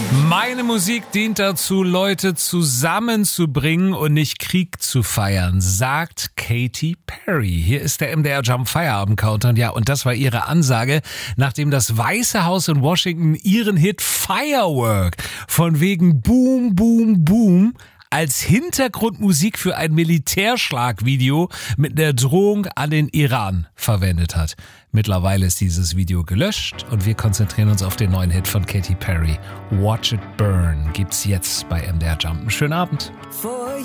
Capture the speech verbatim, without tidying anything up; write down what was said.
Meine Musik dient dazu, Leute zusammenzubringen und nicht Krieg zu feiern, sagt Katy Perry. Hier ist der M D R Jump Feierabend Countdown. Ja, und das war ihre Ansage, nachdem das Weiße Haus in Washington ihren Hit Firework von wegen Boom, Boom, Boom als Hintergrundmusik für ein Militärschlagvideo mit der Drohung an den Iran verwendet hat. Mittlerweile ist dieses Video gelöscht und wir konzentrieren uns auf den neuen Hit von Katy Perry. Watch It Burn gibt's jetzt bei M D R Jump. Schönen Abend.